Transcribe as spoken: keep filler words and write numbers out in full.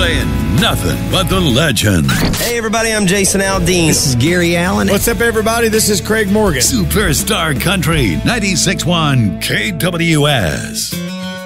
playing nothing but the legends. Hey, everybody, I'm Jason Aldean. This is Gary Allen. What's up, everybody? This is Craig Morgan. Superstar Country, ninety-six point one K W S.